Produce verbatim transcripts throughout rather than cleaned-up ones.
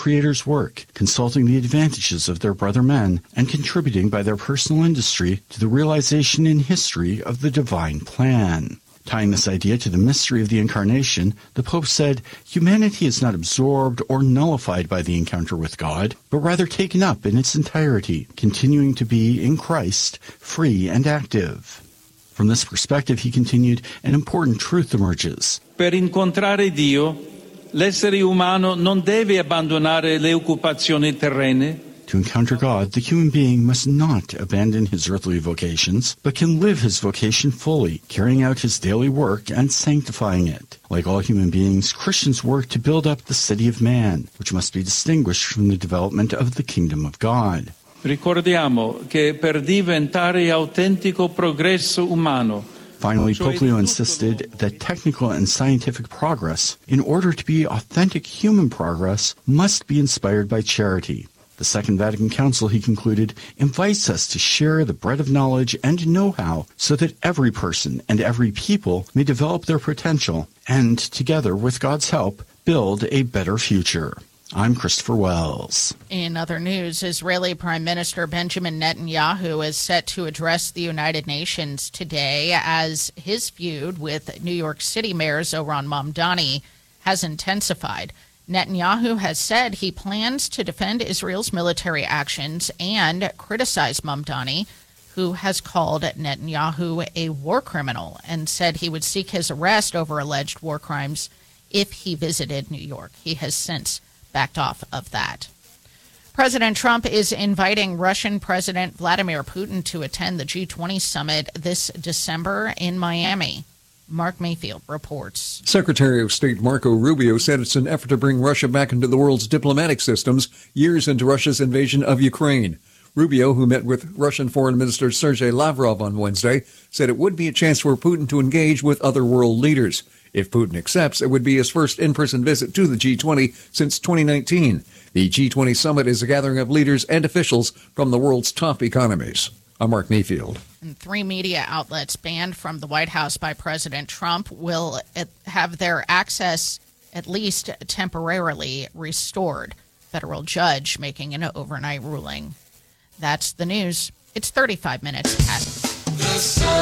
Creator's work, consulting the advantages of their brother men, and contributing by their personal industry to the realization in history of the divine plan. Tying this idea to the mystery of the Incarnation, the Pope said, humanity is not absorbed or nullified by the encounter with God, but rather taken up in its entirety, continuing to be, in Christ, free and active. From this perspective, he continued, an important truth emerges. Per incontrare Dio, l'essere umano non deve abbandonare le occupazioni terrene. To encounter God, the human being must not abandon his earthly vocations, but can live his vocation fully, carrying out his daily work and sanctifying it. Like all human beings, Christians work to build up the city of man, which must be distinguished from the development of the kingdom of God. Ricordiamo che per diventare autentico progresso umano, Finally, Pope Leo insisted that technical and scientific progress, in order to be authentic human progress, must be inspired by charity. The Second Vatican Council, he concluded, invites us to share the bread of knowledge and know-how so that every person and every people may develop their potential and, together with God's help, build a better future. I'm Christopher Wells. In other news, Israeli Prime Minister Benjamin Netanyahu is set to address the United Nations today as his feud with New York City Mayor Zohran Mamdani has intensified. Netanyahu has said he plans to defend Israel's military actions and criticize Mamdani, who has called Netanyahu a war criminal and said he would seek his arrest over alleged war crimes if he visited New York. He has since backed off of that. President Trump is inviting Russian President Vladimir Putin to attend the G twenty summit this December in Miami. Mark Mayfield reports. Secretary of State Marco Rubio said it's an effort to bring Russia back into the world's diplomatic systems years into Russia's invasion of Ukraine. Rubio, who met with Russian Foreign Minister Sergei Lavrov on Wednesday, said it would be a chance for Putin to engage with other world leaders. If Putin accepts, it would be his first in-person visit to the G twenty since twenty nineteen. The G twenty summit is a gathering of leaders and officials from the world's top economies. I'm Mark Mayfield. And three media outlets banned from the White House by President Trump will have their access at least temporarily restored. Federal judge making an overnight ruling. That's the news. It's thirty-five minutes past. The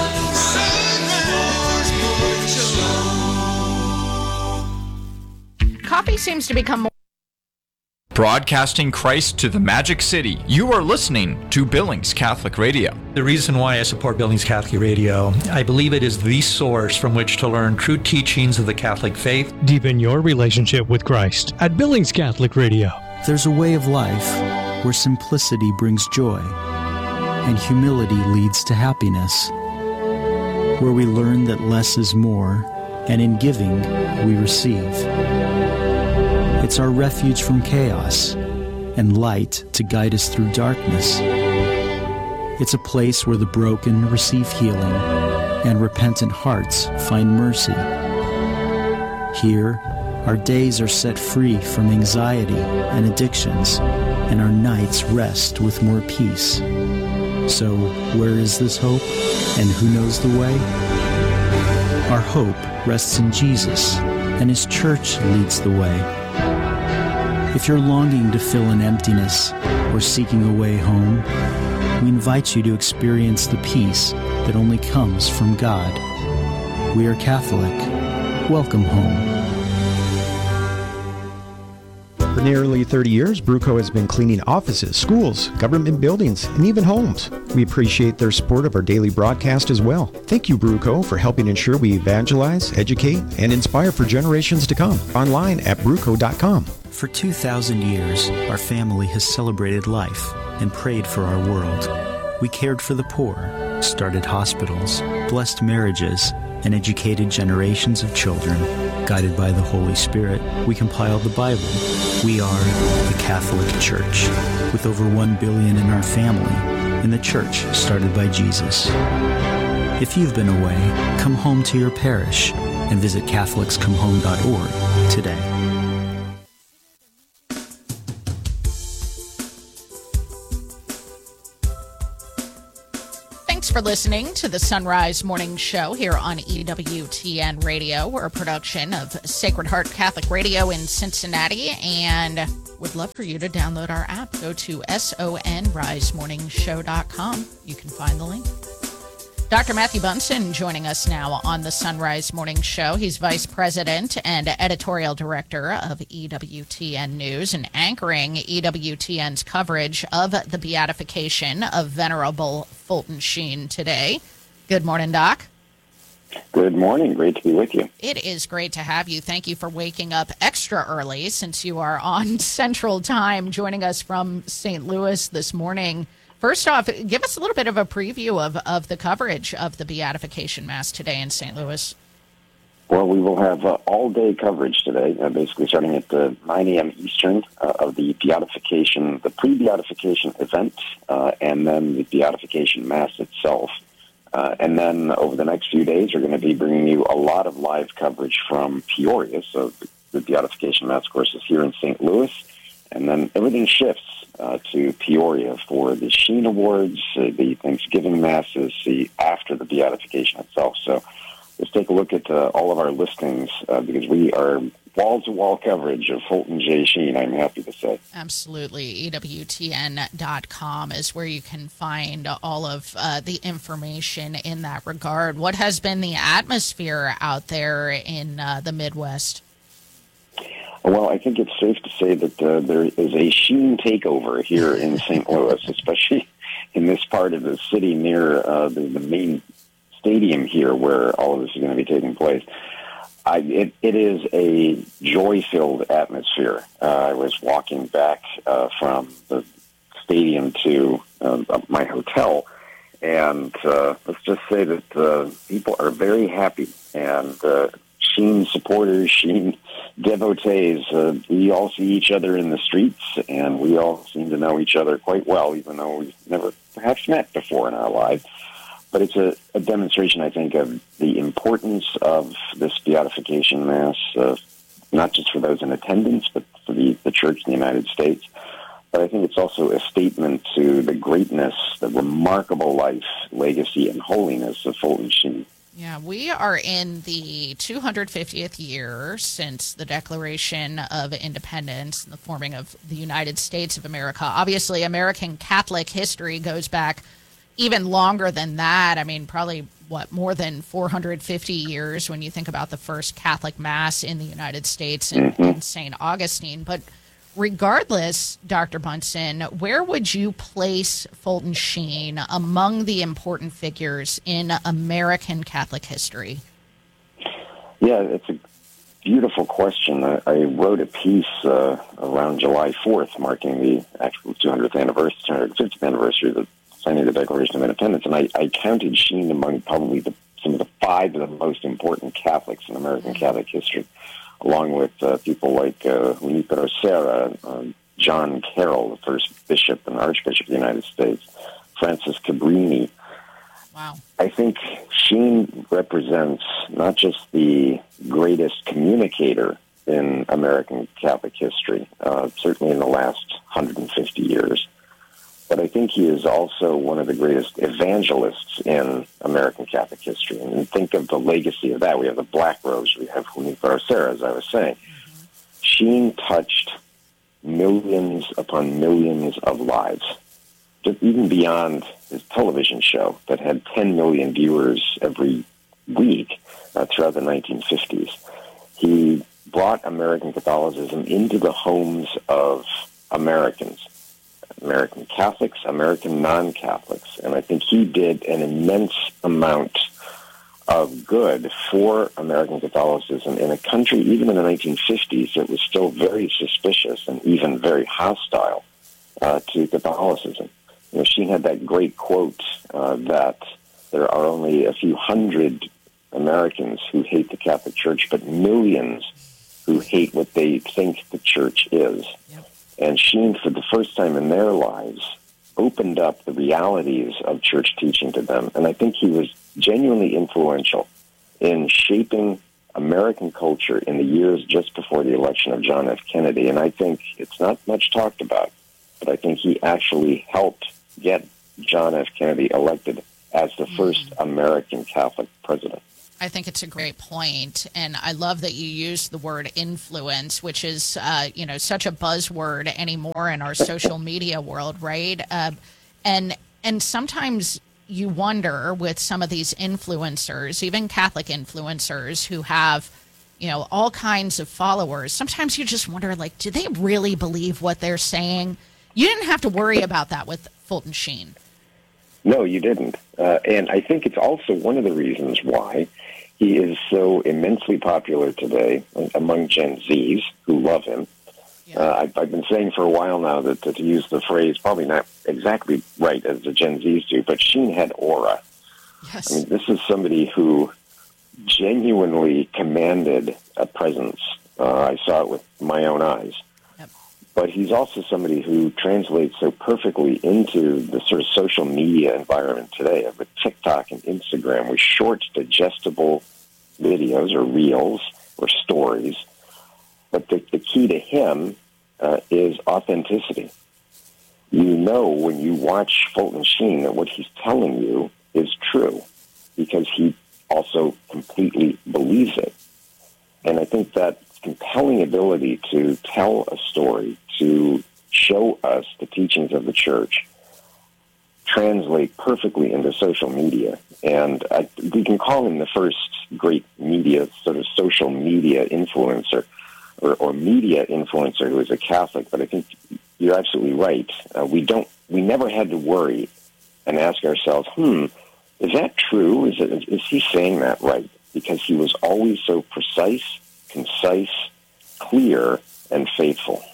Coffee seems to become more broadcasting Christ to the Magic City. You are listening to Billings Catholic Radio. The reason why I support Billings Catholic Radio, I believe it is the source from which to learn true teachings of the Catholic faith. Deepen your relationship with Christ at Billings Catholic Radio. There's a way of life where simplicity brings joy and humility leads to happiness, where we learn that less is more, and in giving we receive. It's our refuge from chaos and light to guide us through darkness. It's a place where the broken receive healing and repentant hearts find mercy. Here, our days are set free from anxiety and addictions, and our nights rest with more peace. So, where is this hope, and who knows the way? Our hope rests in Jesus, and His church leads the way. If you're longing to fill an emptiness or seeking a way home, we invite you to experience the peace that only comes from God. We are Catholic. Welcome home. For nearly thirty years, Bruco has been cleaning offices, schools, government buildings, and even homes. We appreciate their support of our daily broadcast as well. Thank you, Bruco, for helping ensure we evangelize, educate, and inspire for generations to come. Online at bruco dot com. For two thousand years, our family has celebrated life and prayed for our world. We cared for the poor, started hospitals, blessed marriages, and educated generations of children. Guided by the Holy Spirit, we compiled the Bible. We are the Catholic Church, with over one billion in our family, and the church started by Jesus. If you've been away, come home to your parish and visit catholics come home dot org today. Thanks for listening to the Sunrise Morning Show here on E W T N Radio. We're a production of Sacred Heart Catholic Radio in Cincinnati, and would love for you to download our app. Go to sunrise morning show dot com. You can find the link. Doctor Matthew Bunson joining us now on the Sunrise Morning Show. He's Vice President and Editorial Director of E W T N News and anchoring E W T N's coverage of the beatification of Venerable Fulton Sheen today. Good morning, Doc. Good morning. Great to be with you. It is great to have you. Thank you for waking up extra early since you are on Central Time, joining us from Saint Louis this morning. First off, give us a little bit of a preview of, of the coverage of the Beatification Mass today in Saint Louis. Well, we will have uh, all-day coverage today, uh, basically starting at uh, nine a.m. Eastern uh, of the Beatification, the pre-Beatification event, uh, and then the Beatification Mass itself. Uh, and then over the next few days, we're going to be bringing you a lot of live coverage from Peoria. So the Beatification Mass, of course, is here in Saint Louis. And then everything shifts uh, to Peoria for the Sheen Awards, uh, the Thanksgiving Masses, the after the beatification itself. So let's take a look at uh, all of our listings uh, because we are wall-to-wall coverage of Fulton J. Sheen, I'm happy to say. Absolutely. E W T N dot com is where you can find all of uh, the information in that regard. What has been the atmosphere out there in uh, the Midwest? Well, I think it's safe to say that uh, there is a Sheen takeover here in Saint Louis, especially in this part of the city near uh, the, the main stadium here where all of this is going to be taking place. I, it, it is a joy-filled atmosphere. Uh, I was walking back uh, from the stadium to uh, my hotel, and uh, let's just say that uh, people are very happy, and uh, Sheen supporters, Sheen devotees, uh, we all see each other in the streets, and we all seem to know each other quite well, even though we've never perhaps met before in our lives. But it's a, a demonstration, I think, of the importance of this beatification Mass, uh, not just for those in attendance, but for the, the Church in the United States. But I think it's also a statement to the greatness, the remarkable life, legacy, and holiness of Fulton Sheen. Yeah, we are in the two hundred fiftieth year since the Declaration of Independence and the forming of the United States of America. Obviously, American Catholic history goes back even longer than that. I mean, probably, what, more than four hundred fifty years when you think about the first Catholic Mass in the United States in, mm-hmm. in Saint Augustine. But regardless, Doctor Bunson, where would you place Fulton Sheen among the important figures in American Catholic history? Yeah, it's a beautiful question. I, I wrote a piece uh, around July fourth, marking the actual two hundredth anniversary, two hundred fiftieth anniversary of the signing of the Declaration of Independence, and I, I counted Sheen among probably the, some of the five of the most important Catholics in American Catholic history, along with uh, people like uh, Junipero Serra, uh, John Carroll, the first bishop and archbishop of the United States, Francis Cabrini. Wow. I think Sheen represents not just the greatest communicator in American Catholic history, uh, certainly in the last one hundred fifty years, but I think he is also one of the greatest evangelists in American Catholic history. And think of the legacy of that. We have the Black Rose. We have Junipero Serra, as I was saying. Mm-hmm. Sheen touched millions upon millions of lives, just even beyond his television show that had ten million viewers every week uh, throughout the nineteen fifties. He brought American Catholicism into the homes of Americans. American Catholics, American non-Catholics, and I think he did an immense amount of good for American Catholicism in a country, even in the nineteen fifties, that was still very suspicious and even very hostile uh, to Catholicism. You know, she had that great quote uh, that there are only a few hundred Americans who hate the Catholic Church, but millions who hate what they think the Church is. Yep. And Sheen, for the first time in their lives, opened up the realities of church teaching to them. And I think he was genuinely influential in shaping American culture in the years just before the election of John F. Kennedy. And I think it's not much talked about, but I think he actually helped get John F. Kennedy elected as the first American Catholic president. I think it's a great point, and I love that you use the word influence, which is, uh, you know, such a buzzword anymore in our social media world, right? Uh, and and sometimes you wonder with some of these influencers, even Catholic influencers who have, you know, all kinds of followers. Sometimes you just wonder, like, do they really believe what they're saying? You didn't have to worry about that with Fulton Sheen. No, you didn't. Uh, and I think it's also one of the reasons why he is so immensely popular today among Gen Zs who love him. Yeah. Uh, I've, I've been saying for a while now that, that to use the phrase, probably not exactly right as the Gen Zs do, but Sheen had aura. Yes. I mean, this is somebody who genuinely commanded a presence. Uh, I saw it with my own eyes. Yep. But he's also somebody who translates so perfectly into the sort of social media environment today with TikTok and Instagram with short, digestible videos or reels or stories. But the, the key to him uh, is authenticity. You know when you watch Fulton Sheen that what he's telling you is true because he also completely believes it. And I think that compelling ability to tell a story, to show us the teachings of the church, translate perfectly into social media. And I, we can call him the first great media, sort of social media influencer or, or media influencer who is a Catholic. But I think you're absolutely right. Uh, we don't, we never had to worry and ask ourselves, hmm, is that true? Is it, is he saying that right? Because he was always so precise, concise, clear, and faithful.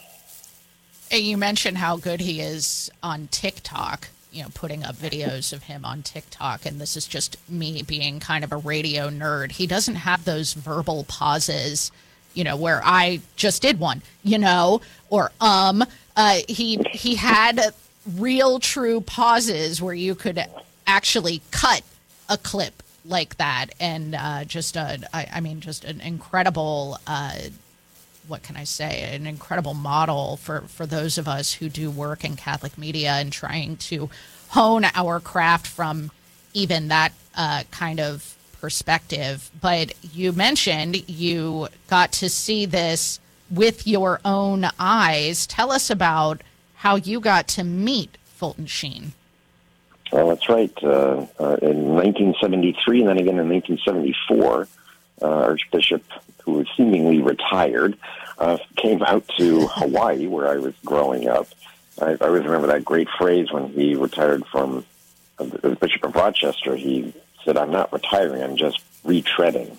You mentioned how good he is on TikTok, you know, putting up videos of him on TikTok, and this is just me being kind of a radio nerd. He doesn't have those verbal pauses, you know, where I just did one, you know, or um. Uh, he he had real, true pauses where you could actually cut a clip like that, and uh, just a, I, I mean, just an incredible. Uh, what can I say? An incredible model for, for those of us who do work in Catholic media and trying to hone our craft from even that uh, kind of perspective. But you mentioned you got to see this with your own eyes. Tell us about how you got to meet Fulton Sheen. Well, that's right. Uh, uh, in nineteen seventy-three and then again in nineteen seventy-four, uh, Archbishop, who was seemingly retired, uh, came out to Hawaii, where I was growing up. I, I always remember that great phrase when he retired from uh, the Bishop of Rochester. He said, "I'm not retiring, I'm just retreading."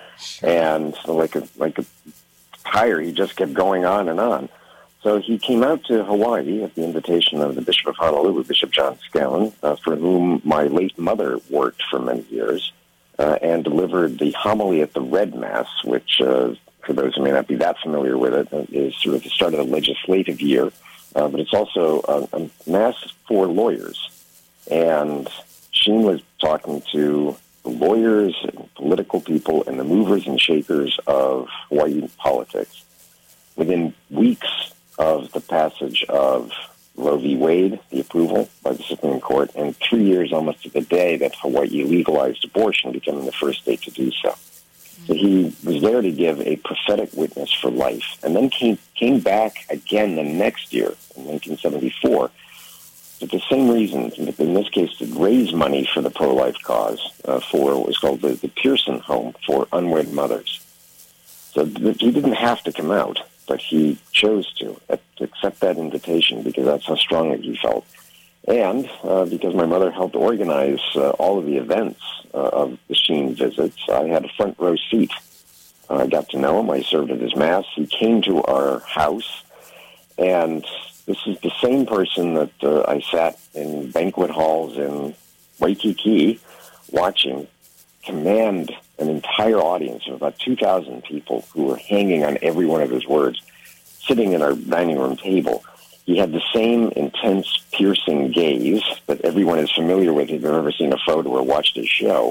And so like a, like a tire, he just kept going on and on. So he came out to Hawaii at the invitation of the Bishop of Honolulu, Bishop John Scanlon, uh, for whom my late mother worked for many years, uh, and delivered the homily at the Red Mass, which, uh, for those who may not be that familiar with it, is sort of the start of the legislative year, uh, but it's also a, a Mass for lawyers. And Sheen was talking to the lawyers and political people and the movers and shakers of Hawaii politics. Within weeks of the passage of Roe v. Wade, the approval by the Supreme Court, and three years almost to the day that Hawaii legalized abortion, becoming the first state to do so. So he was there to give a prophetic witness for life, and then came came back again the next year, in nineteen seventy-four, for the same reason, in this case, to raise money for the pro-life cause, uh, for what was called the, the Pearson Home for unwed mothers. So th- he didn't have to come out, but he chose to, uh, to accept that invitation because that's how strongly he felt. And uh, because my mother helped organize uh, all of the events uh, of the Sheen visits, I had a front row seat. Uh, I got to know him. I served at his Mass. He came to our house, and this is the same person that uh, I sat in banquet halls in Waikiki watching command an entire audience of about two thousand people who were hanging on every one of his words, sitting at our dining room table. He had the same intense, piercing gaze that everyone is familiar with if they've ever seen a photo or watched his show.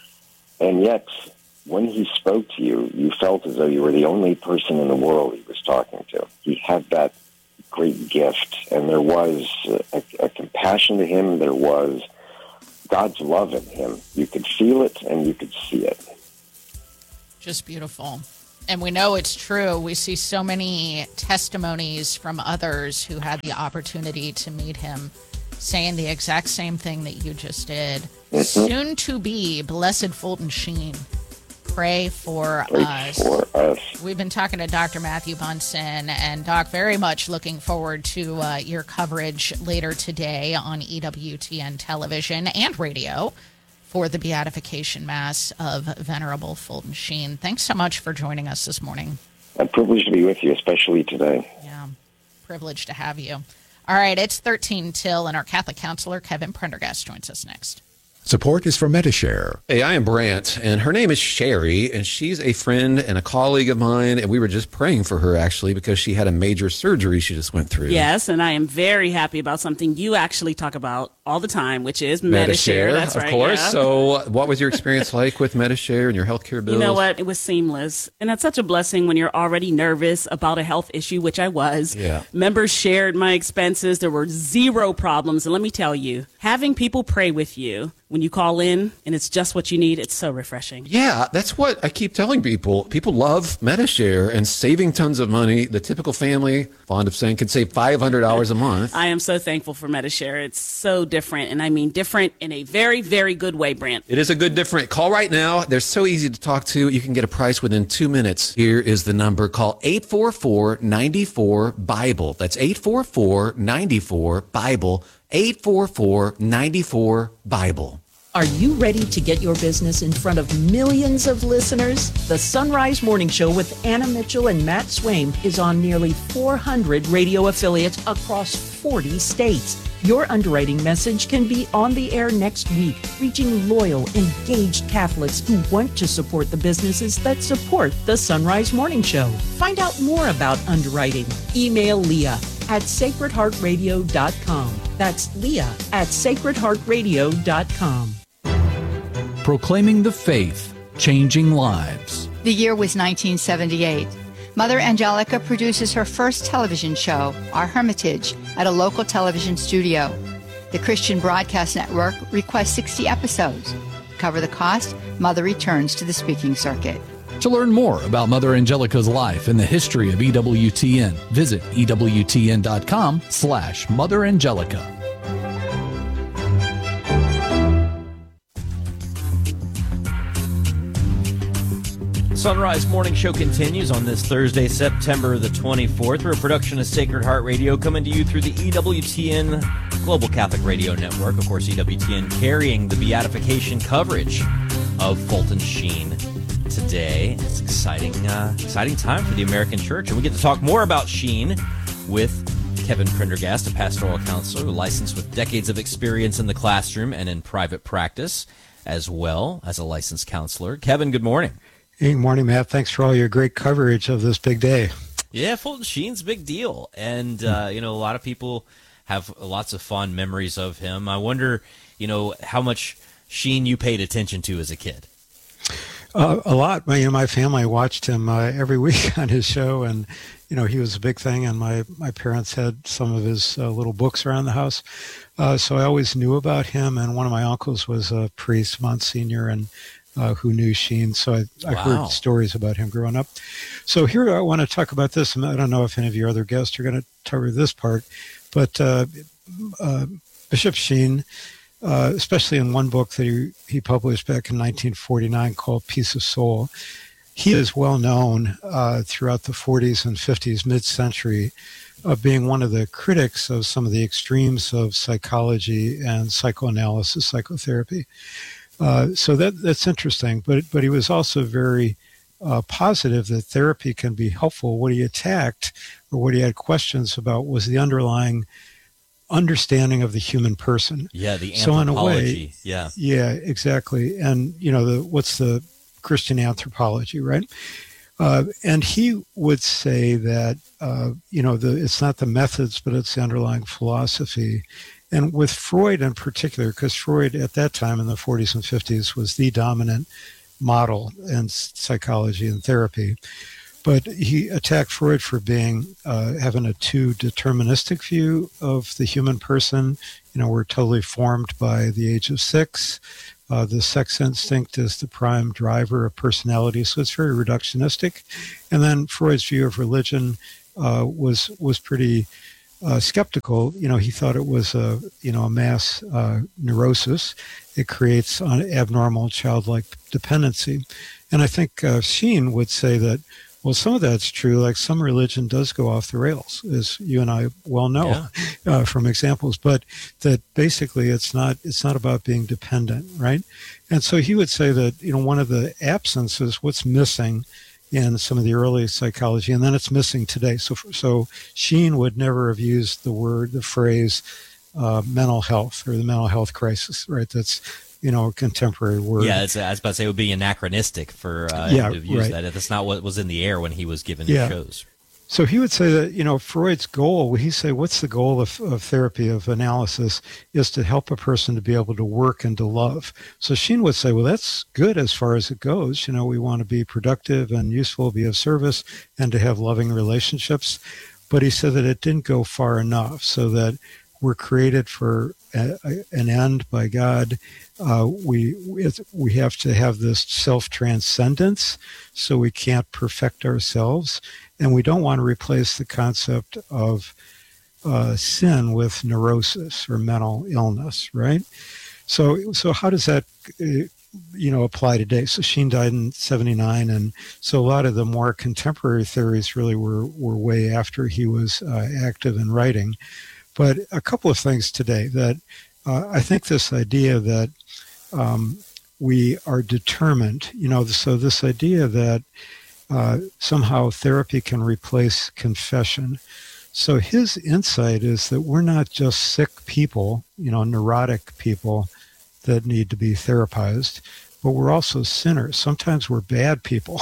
And yet, when he spoke to you, you felt as though you were the only person in the world he was talking to. He had that great gift, and there was a, a compassion to him. There was God's love in him. You could feel it, and you could see it. Just beautiful. And we know it's true. We see so many testimonies from others who had the opportunity to meet him saying the exact same thing that you just did. Mm-hmm. Soon to be Blessed Fulton Sheen. Pray for Pray us. for us. We've been talking to Doctor Matthew Bunson, and Doc, very much looking forward to uh, your coverage later today on E W T N television and radio for the beatification mass of Venerable Fulton Sheen. Thanks so much for joining us this morning. I'm privileged to be with you, especially today. Yeah, privileged to have you. All right, it's thirteen till, and our Catholic counselor, Kevin Prendergast, joins us next. Support is from Medi-Share. Hey, I am Brant, and her name is Sherry, and she's a friend and a colleague of mine, and we were just praying for her, actually, because she had a major surgery she just went through. Yes, and I am very happy about something you actually talk about all the time, which is Medi-Share. That's of right, course. yeah. So what was your experience like with Medi-Share and your healthcare bills? You know what? It was seamless. And that's such a blessing when you're already nervous about a health issue, which I was. Yeah. Members shared my expenses. There were zero problems. And let me tell you, having people pray with you when you call in and it's just what you need, it's so refreshing. Yeah, that's what I keep telling people. People love Medi-Share and saving tons of money. The typical family, fond of saying, can save five hundred dollars a month. I am so thankful for Medi-Share. It's so different, and I mean different in a very, very good way, Brant. It is a good different. Call right now. They're so easy to talk to. You can get a price within two minutes. Here is the number. Call eight four four, nine four, BIBLE. That's eight four four, nine four, BIBLE. eight four four, nine four, BIBLE. Are you ready to get your business in front of millions of listeners? The Sunrise Morning Show with Anna Mitchell and Matt Swaim is on nearly four hundred radio affiliates across forty states. Your underwriting message can be on the air next week, reaching loyal, engaged Catholics who want to support the businesses that support the Sunrise Morning Show. Find out more about underwriting. Email Leah at sacred heart radio dot com. That's Leah at sacred heart radio dot com. Proclaiming the faith, changing lives. The year was nineteen seventy-eight. Mother Angelica produces her first television show, Our Hermitage, at a local television studio. The Christian Broadcast Network requests sixty episodes. To cover the cost, Mother returns to the speaking circuit. To learn more about Mother Angelica's life and the history of E W T N, visit E W T N dot com slash Mother Angelica. Sunrise Morning Show continues on this Thursday, September the twenty-fourth. We're a production of Sacred Heart Radio, coming to you through the E W T N Global Catholic Radio Network. Of course, E W T N carrying the beatification coverage of Fulton Sheen today. It's an exciting, uh, exciting time for the American Church, and we get to talk more about Sheen with Kevin Prendergast, a pastoral counselor licensed with decades of experience in the classroom and in private practice, as well as a licensed counselor. Kevin, good morning. Hey, morning, Matt. Thanks for all your great coverage of this big day. Yeah, Fulton Sheen's a big deal. And, uh, you know, a lot of people have lots of fond memories of him. I wonder, you know, how much Sheen you paid attention to as a kid. Uh, a lot. My, you know, my family watched him uh, every week on his show, and, you know, he was a big thing. And my, my parents had some of his uh, little books around the house. Uh, so I always knew about him. And one of my uncles was a priest, Monsignor, and Uh, who knew Sheen. So I, I Wow. heard stories about him growing up. So here I want to talk about this. And I don't know if any of your other guests are going to cover this part, but uh, uh, Bishop Sheen, uh, especially in one book that he, he published back in nineteen forty-nine called Peace of Soul, he is well known uh, throughout the forties and fifties, mid-century, of being one of the critics of some of the extremes of psychology and psychoanalysis, psychotherapy. Uh, so that that's interesting, but but he was also very uh, positive that therapy can be helpful. What he attacked, or what he had questions about, was the underlying understanding of the human person. Yeah, the So in a anthropology. way, yeah. Yeah, exactly. And you know, the what's the Christian anthropology, right? Uh, and he would say that uh, you know, the it's not the methods, but it's the underlying philosophy. And with Freud in particular, because Freud at that time in the forties and fifties was the dominant model in psychology and therapy. But he attacked Freud for being, uh, having a too deterministic view of the human person. You know, we're totally formed by the age of six. Uh, the sex instinct is the prime driver of personality, so it's very reductionistic. And then Freud's view of religion uh, was was pretty uh, skeptical. You know, he thought it was a you know a mass uh, neurosis. It creates an abnormal childlike dependency. And I think uh, Sheen would say that, well, some of that's true. Like some religion does go off the rails, as you and I well know Yeah. uh, from examples. But that basically it's not it's not about being dependent, right? And so he would say that you know one of the absences, what's missing in some of the early psychology, and then it's missing today. So so Sheen would never have used the word, the phrase, uh, mental health or the mental health crisis, right? That's you know, a contemporary word. Yeah, it's, I was about to say it would be anachronistic for uh, Yeah, him to use right. that. That's not what was in the air when he was given Yeah. his shows. So he would say that, you know, Freud's goal, he'd say, what's the goal of, of therapy, of analysis, is to help a person to be able to work and to love. So Sheen would say, well, that's good as far as it goes. You know, we want to be productive and useful, be of service, and to have loving relationships. But he said that it didn't go far enough, so that we're created for a, a, an end by God. Uh, we it, we have to have this self-transcendence, so we can't perfect ourselves. And we don't want to replace the concept of uh, sin with neurosis or mental illness, right? So, so how does that, uh, you know, apply today? So Sheen died in seventy-nine, and so a lot of the more contemporary theories really were, were way after he was uh, active in writing. But a couple of things today that uh, I think this idea that um, we are determined, you know, so this idea that Uh, somehow therapy can replace confession. So his insight is that we're not just sick people, you know, neurotic people that need to be therapized, but we're also sinners. Sometimes we're bad people.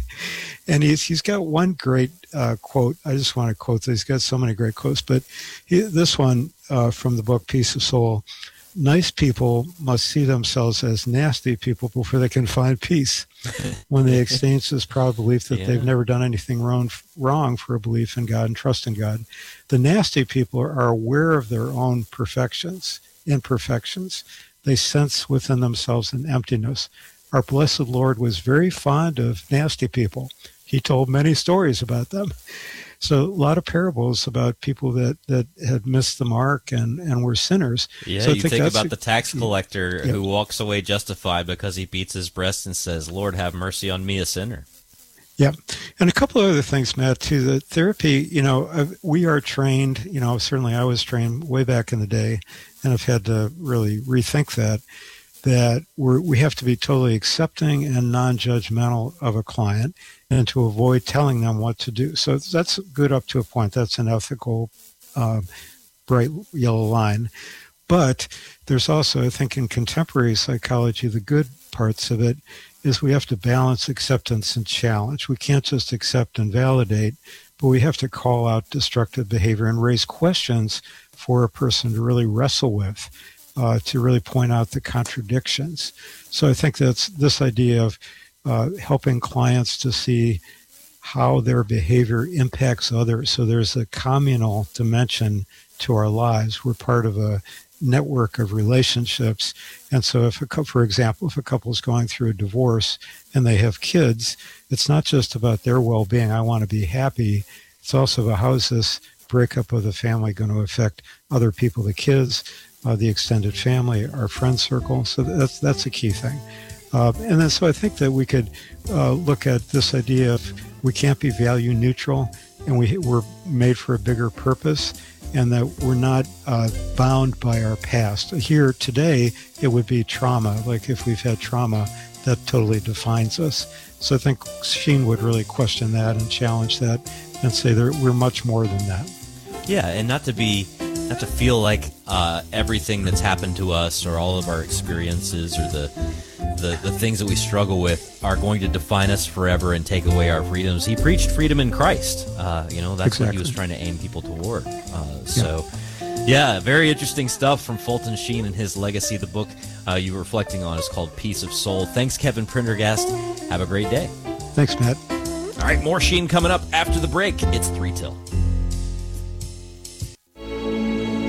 And he's he's got one great uh, quote. I just want to quote this. He's got so many great quotes, but he, this one uh, from the book Peace of Soul. Nice people must see themselves as nasty people before they can find peace. When they exchange this proud belief that Yeah. they've never done anything wrong, wrong for a belief in God and trust in God. The nasty people are aware of their own perfections, imperfections. They sense within themselves an emptiness. Our blessed Lord was very fond of nasty people. He told many stories about them. So a lot of parables about people that, that had missed the mark and, and were sinners. Yeah, so I you think think that's about a- the tax collector Yeah. who walks away justified because he beats his breast and says, Lord, have mercy on me, a sinner. Yeah. And a couple of other things, Matt, too. That therapy, you know, uh, we are trained, you know, certainly I was trained way back in the day, and I've had to really rethink that, that we're, we have to be totally accepting and non-judgmental of a client and to avoid telling them what to do. So that's good up to a point. That's an ethical, uh, bright yellow line. But there's also, I think, in contemporary psychology, the good parts of it is we have to balance acceptance and challenge. We can't just accept and validate, but we have to call out destructive behavior and raise questions for a person to really wrestle with, uh, to really point out the contradictions. So I think that's this idea of uh, helping clients to see how their behavior impacts others. So there's a communal dimension to our lives. We're part of a network of relationships. And so if, a, cou- for example, if a couple is going through a divorce and they have kids, it's not just about their well-being. I want to be happy. It's also about how is this breakup of the family going to affect other people, the kids, uh, the extended family, our friend circle. So that's, that's a key thing. Uh, and then so I think that we could uh, look at this idea of we can't be value neutral, and we, we're made for a bigger purpose, and that we're not uh, bound by our past. Here today, it would be trauma. Like if we've had trauma, that totally defines us. So I think Sheen would really question that and challenge that and say that we're much more than that. Yeah, and not to be, not to feel like uh, everything that's happened to us or all of our experiences or the, the the things that we struggle with are going to define us forever and take away our freedoms. He preached freedom in Christ. Uh, you know, that's Exactly. what he was trying to aim people toward. Uh, so, yeah, very interesting stuff from Fulton Sheen and his legacy. The book uh, you were reflecting on is called Peace of Soul. Thanks, Kevin Prendergast. Have a great day. Thanks, Matt. All right, more Sheen coming up after the break. It's three till.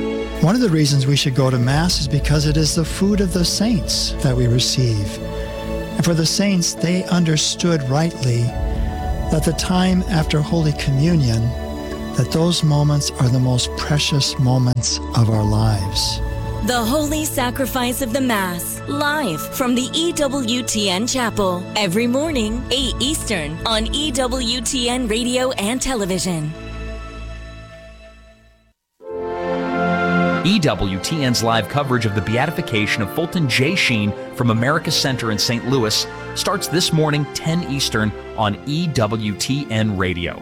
One of the reasons we should go to Mass is because it is the food of the saints that we receive. And for the saints, they understood rightly that the time after Holy Communion, that those moments are the most precious moments of our lives. The Holy Sacrifice of the Mass, live from the E W T N Chapel, every morning, eight Eastern, on E W T N Radio and Television. E W T N's live coverage of the beatification of Fulton J. Sheen from America Center in Saint Louis starts this morning, ten Eastern, on E W T N Radio.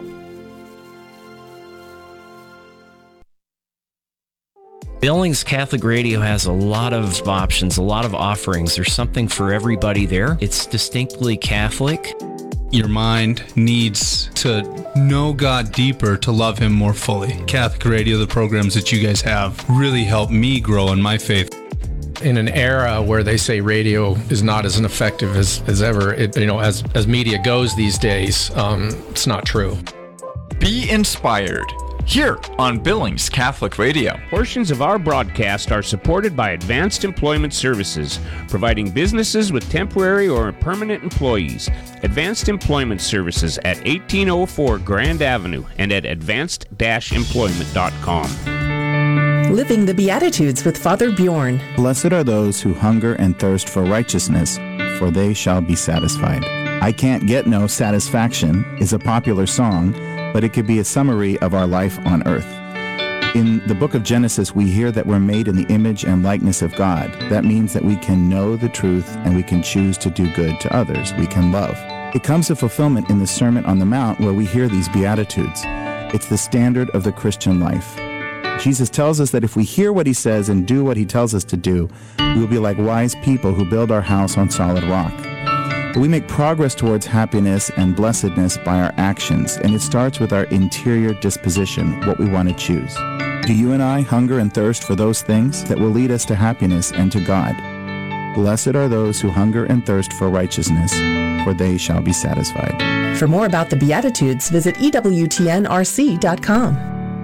Billings Catholic Radio has a lot of options, a lot of offerings. There's something for everybody there. It's distinctly Catholic. Your mind needs to know God deeper to love Him more fully. Catholic Radio, the programs that you guys have, really help me grow in my faith. In an era where they say radio is not as effective as, as ever, it, you know, as, as media goes these days, um, it's not true. Be inspired. Here on Billings Catholic Radio. Portions of our broadcast are supported by Advanced Employment Services, providing businesses with temporary or permanent employees. Advanced Employment Services at eighteen oh four Grand Avenue and at advanced dash employment dot com. Living the Beatitudes with Father Bjorn. Blessed are those who hunger and thirst for righteousness, for they shall be satisfied. I Can't Get No Satisfaction is a popular song, but it could be a summary of our life on earth. In the book of Genesis, we hear that we're made in the image and likeness of God. That means that we can know the truth and we can choose to do good to others. We can love. It comes to fulfillment in the Sermon on the Mount where we hear these Beatitudes. It's the standard of the Christian life. Jesus tells us that if we hear what He says and do what He tells us to do, we'll be like wise people who build our house on solid rock. But we make progress towards happiness and blessedness by our actions, and it starts with our interior disposition, what we want to choose. Do you and I hunger and thirst for those things that will lead us to happiness and to God? Blessed are those who hunger and thirst for righteousness, for they shall be satisfied. For more about the Beatitudes, visit E W T N R C dot com.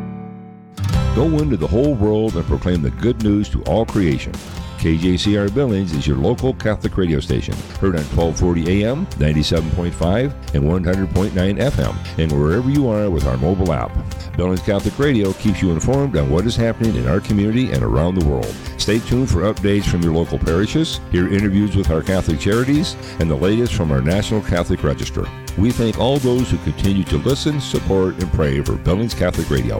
Go into the whole world and proclaim the good news to all creation. K J C R Billings is your local Catholic radio station, heard on twelve forty A M, ninety-seven point five, and one hundred point nine F M, and wherever you are with our mobile app. Billings Catholic Radio keeps you informed on what is happening in our community and around the world. Stay tuned for updates from your local parishes, hear interviews with our Catholic charities, and the latest from our National Catholic Register. We thank all those who continue to listen, support, and pray for Billings Catholic Radio.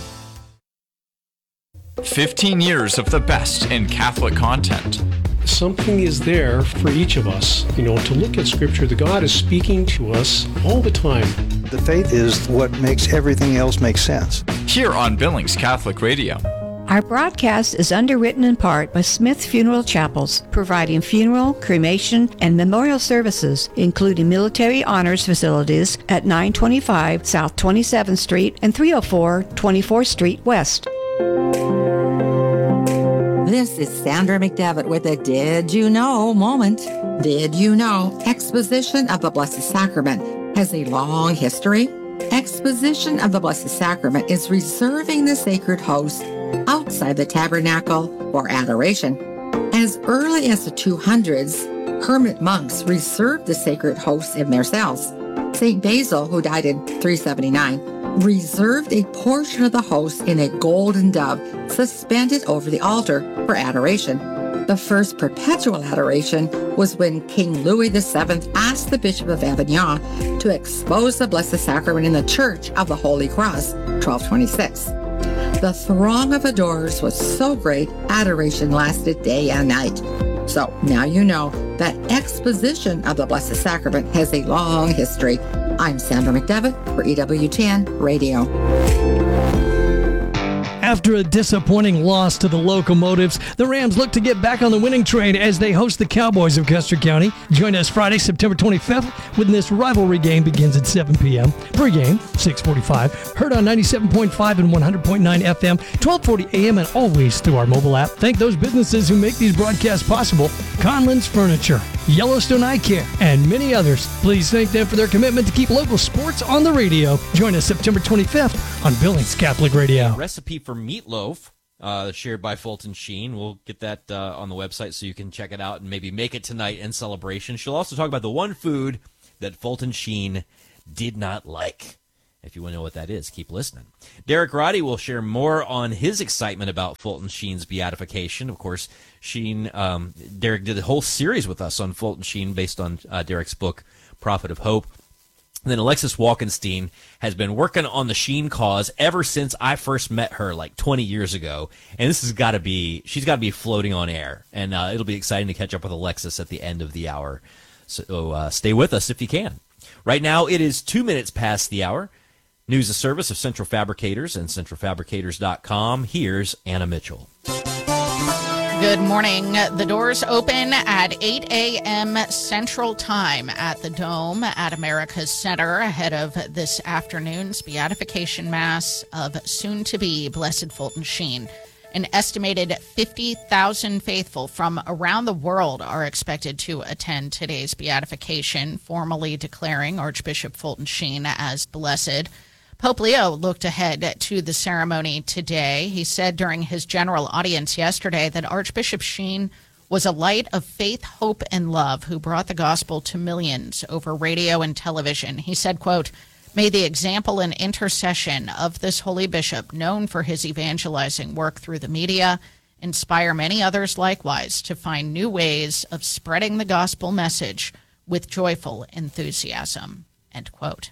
fifteen years of the best in Catholic content. Something is there for each of us, you know, to look at Scripture. The God is speaking to us all the time. The faith is what makes everything else make sense. Here on Billings Catholic Radio. Our broadcast is underwritten in part by Smith Funeral Chapels, providing funeral, cremation, and memorial services, including military honors facilities at nine twenty-five South twenty-seventh Street and three oh four twenty-fourth Street West. This is Sandra McDevitt with a Did You Know moment. Did you know Exposition of the Blessed Sacrament has a long history? Exposition of the Blessed Sacrament is reserving the sacred host outside the tabernacle for adoration. As early as the two hundreds, hermit monks reserved the sacred hosts in their cells. Saint Basil, who died in three seventy-nine, reserved a portion of the host in a golden dove suspended over the altar for adoration. The first perpetual adoration was when King Louis the Seventh asked the Bishop of Avignon to expose the Blessed Sacrament in the Church of the Holy Cross, twelve twenty-six. The throng of adorers was so great, adoration lasted day and night. So now you know that Exposition of the Blessed Sacrament has a long history. I'm Sandra McDevitt for E W T N Radio. After a disappointing loss to the Locomotives, the Rams look to get back on the winning train as they host the Cowboys of Custer County. Join us Friday, September twenty-fifth, when this rivalry game begins at seven p.m. Pre-game, six forty-five. Heard on ninety-seven point five and one hundred point nine F M, twelve forty A M, and always through our mobile app. Thank those businesses who make these broadcasts possible. Conlon's Furniture, Yellowstone Eye Care, and many others. Please thank them for their commitment to keep local sports on the radio. Join us September twenty-fifth on Billings Catholic Radio. Recipe for meatloaf. uh, shared by Fulton Sheen. We'll get that uh, on the website so you can check it out and maybe make it tonight in celebration. She'll also talk about the one food that Fulton Sheen did not like. If you want to know what that is, keep listening. Derek Roddy will share more on his excitement about Fulton Sheen's beatification. Of course, Sheen, um, Derek did a whole series with us on Fulton Sheen based on uh, Derek's book, Prophet of Hope. And then Alexis Walkenstein has been working on the Sheen cause ever since I first met her like twenty years ago. And this has got to be, she's got to be floating on air. And uh, it'll be exciting to catch up with Alexis at the end of the hour. So uh, stay with us if you can. Right now, it is two minutes past the hour. News of service of Central Fabricators and central fabricators dot com. Here's Anna Mitchell. Good morning. The doors open at eight a.m. Central Time at the Dome at America's Center ahead of this afternoon's beatification mass of soon-to-be Blessed Fulton Sheen. An estimated fifty thousand faithful from around the world are expected to attend today's beatification, formally declaring Archbishop Fulton Sheen as blessed. Pope Leo looked ahead to the ceremony today. He said during his general audience yesterday that Archbishop Sheen was a light of faith, hope, and love who brought the gospel to millions over radio and television. He said, quote, "May the example and intercession of this holy bishop, known for his evangelizing work through the media, inspire many others likewise to find new ways of spreading the gospel message with joyful enthusiasm," end quote.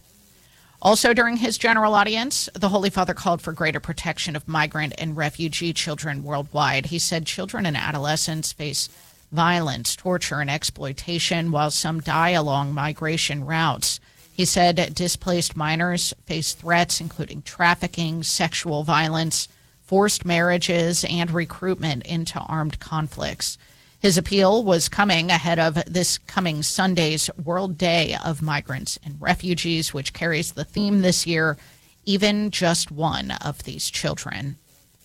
Also during his general audience, the Holy Father called for greater protection of migrant and refugee children worldwide. He said children and adolescents face violence, torture, and exploitation, while some die along migration routes. He said displaced minors face threats, including trafficking, sexual violence, forced marriages, and recruitment into armed conflicts. His appeal was coming ahead of this coming Sunday's World Day of Migrants and Refugees, which carries the theme this year, even just one of these children.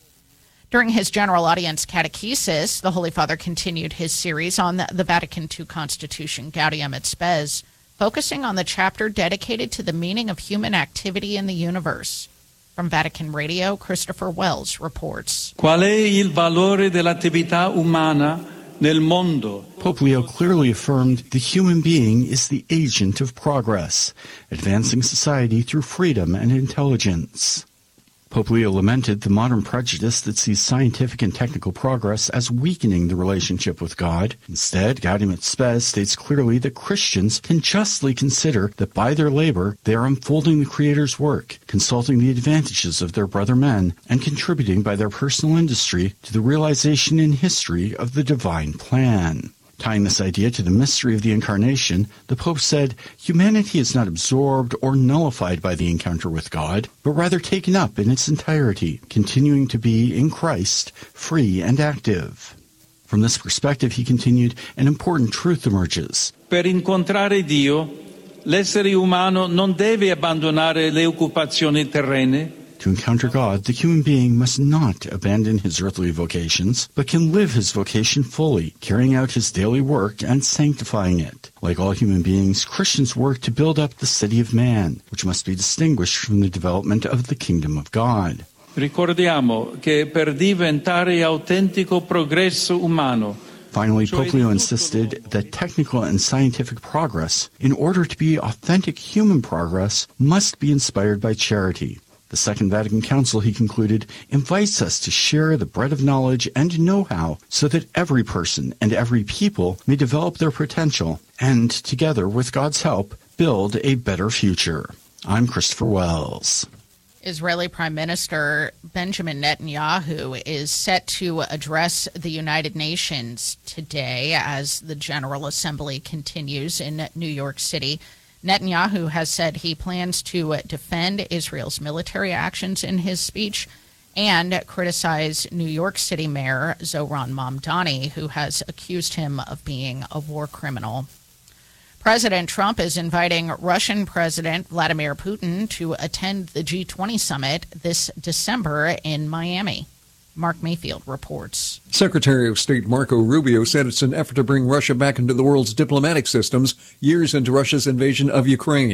During his general audience catechesis, the Holy Father continued his series on the, the Vatican two Constitution, Gaudium et Spes, focusing on the chapter dedicated to the meaning of human activity in the universe. From Vatican Radio, Christopher Wells reports. Qual è il valore dell'attività umana nel mondo? Pope Leo clearly affirmed the human being is the agent of progress, advancing society through freedom and intelligence. Pope Leo lamented the modern prejudice that sees scientific and technical progress as weakening the relationship with God. Instead, Gaudium et Spes states clearly that Christians can justly consider that by their labor they are unfolding the Creator's work, consulting the advantages of their brother men, and contributing by their personal industry to the realization in history of the divine plan. Tying this idea to the mystery of the Incarnation, the Pope said, humanity is not absorbed or nullified by the encounter with God, but rather taken up in its entirety, continuing to be, in Christ, free and active. From this perspective, he continued, an important truth emerges. Per incontrare Dio, l'essere umano non deve abbandonare le occupazioni terrene. To encounter God, the human being must not abandon his earthly vocations, but can live his vocation fully, carrying out his daily work and sanctifying it. Like all human beings, Christians work to build up the city of man, which must be distinguished from the development of the kingdom of God. Ricordiamo che per diventare autentico progresso umano, Finally, Pope Leo insisted that technical and scientific progress, in order to be authentic human progress, must be inspired by charity. The Second Vatican Council, he concluded, invites us to share the bread of knowledge and know-how so that every person and every people may develop their potential and, together with God's help, build a better future. I'm Christopher Wells. Israeli Prime Minister Benjamin Netanyahu is set to address the United Nations today as the General Assembly continues in New York City. Netanyahu has said he plans to defend Israel's military actions in his speech and criticize New York City Mayor Zohran Mamdani, who has accused him of being a war criminal. President Trump is inviting Russian President Vladimir Putin to attend the G twenty summit this December in Miami. Mark Mayfield reports. Secretary of State Marco Rubio said it's an effort to bring Russia back into the world's diplomatic systems years into Russia's invasion of Ukraine.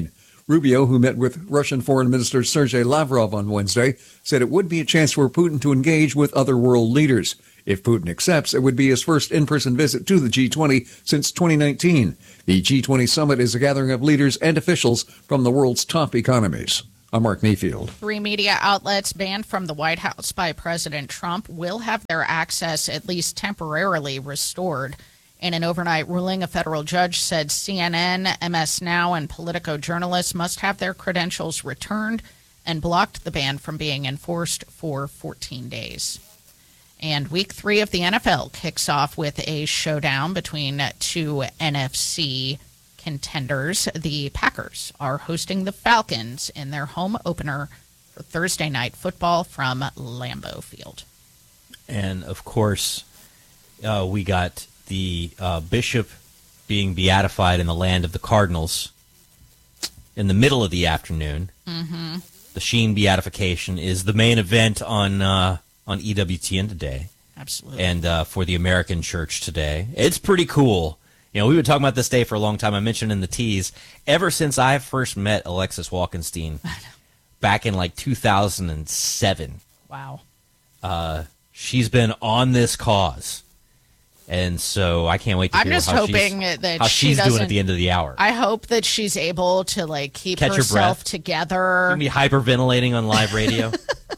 Rubio, who met with Russian Foreign Minister Sergei Lavrov on Wednesday, said it would be a chance for Putin to engage with other world leaders. If Putin accepts, it would be his first in-person visit to the G twenty since twenty nineteen. The G twenty summit is a gathering of leaders and officials from the world's top economies. I'm Mark Mayfield. Three media outlets banned from the White House by President Trump will have their access at least temporarily restored. In an overnight ruling, a federal judge said C N N, M S Now, and Politico journalists must have their credentials returned and blocked the ban from being enforced for fourteen days. And week three of the N F L kicks off with a showdown between two N F C contenders. The Packers are hosting the Falcons in their home opener for Thursday night football from Lambeau Field. And, of course, uh, we got the uh, bishop being beatified in the land of the Cardinals in the middle of the afternoon. Mm-hmm. The Sheen beatification is the main event on uh, on E W T N today. Absolutely. And uh, for the American Church today. It's pretty cool. You know, we've been talking about this day for a long time. I mentioned in the tease, ever since I first met Alexis Walkenstein back in like two thousand seven. Wow. Uh, she's been on this cause. And so I can't wait to I'm hear just how hoping she's, that how she she's doing doesn't- at the end of the hour. I hope that she's able to like keep Catch her herself breath. together. Gonna be hyperventilating on live radio.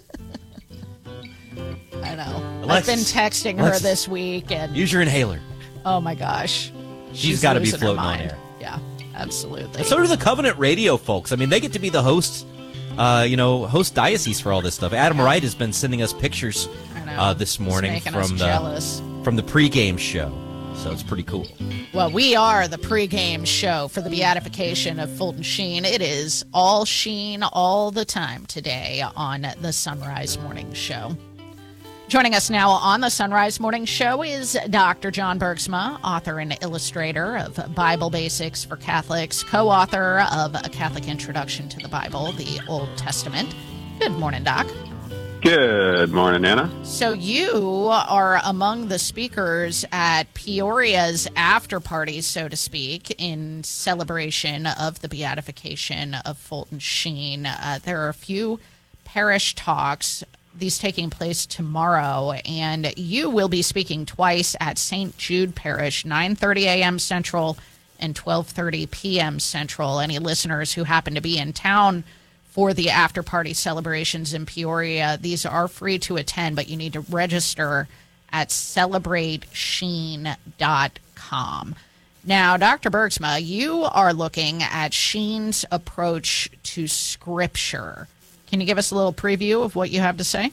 I know. Alexis, I've been texting her Alexis, this week, and Use your inhaler. oh my gosh, She's got to be losing her floating on mind. air. Yeah, absolutely. And so do the Covenant Radio folks. I mean, they get to be the hosts, uh, you know, host diocese for all this stuff. Adam Wright has been sending us pictures I know. uh, this It's morning making us from the jealous. from the pregame show. So it's pretty cool. Well, we are the pregame show for the beatification of Fulton Sheen. It is all Sheen all the time today on the Sunrise Morning Show. Joining us now on the Sunrise Morning Show is Doctor John Bergsma, author and illustrator of Bible Basics for Catholics, co-author of A Catholic Introduction to the Bible, the Old Testament. Good morning, Doc. Good morning, Anna. So you are among the speakers at Peoria's after party, so to speak, in celebration of the beatification of Fulton Sheen. Uh, there are a few parish talks, these taking place tomorrow, and you will be speaking twice at Saint Jude Parish, nine thirty a.m. Central and twelve thirty p.m. Central. Any listeners who happen to be in town for the after-party celebrations in Peoria, these are free to attend, but you need to register at celebrate sheen dot com. Now, Doctor Bergsma, you are looking at Sheen's approach to Scripture. Can you give us a little preview of what you have to say?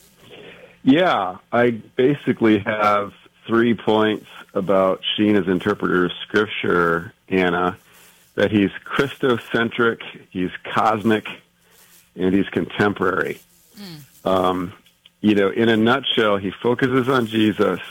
Yeah, I basically have three points about Sheen as interpreter of Scripture, Anna, that he's Christocentric, he's cosmic, and he's contemporary. Mm. Um, you know, in a nutshell, he focuses on Jesus,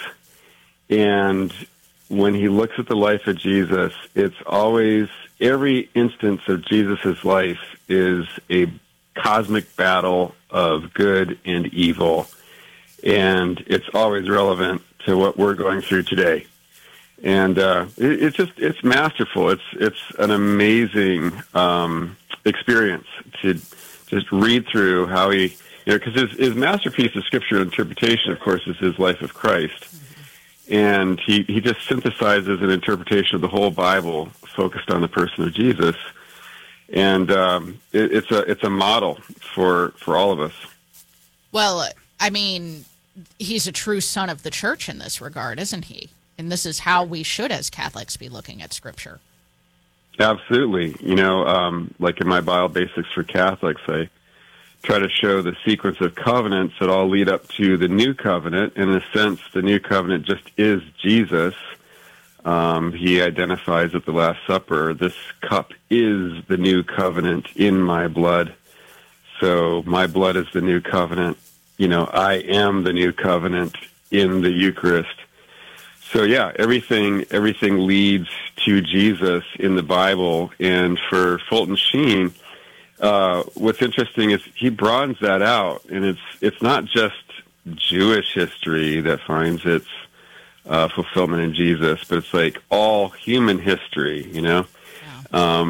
and when he looks at the life of Jesus, it's always, every instance of Jesus' life is a cosmic battle of good and evil, and it's always relevant to what we're going through today. And uh, it, it's just, it's masterful. It's it's an amazing um, experience to just read through how he, you know, because his, his masterpiece of scripture interpretation, of course, is his life of Christ. Mm-hmm. And he, he just synthesizes an interpretation of the whole Bible focused on the person of Jesus. And um, it, it's a it's a model for, for all of us. Well, I mean, he's a true son of the church in this regard, isn't he? And this is how we should, as Catholics, be looking at Scripture. Absolutely. You know, um, like in my Bible Basics for Catholics, I try to show the sequence of covenants that all lead up to the New Covenant. In a sense, the New Covenant just is Jesus. Um, he identifies at the Last Supper, this cup is the New Covenant in my blood. So my blood is the New Covenant. You know, I am the New Covenant in the Eucharist. So yeah, everything everything leads to Jesus in the Bible, and for Fulton Sheen, uh, what's interesting is he broadens that out, and it's it's not just Jewish history that finds its uh, fulfillment in Jesus, but it's like all human history. You know, yeah. um,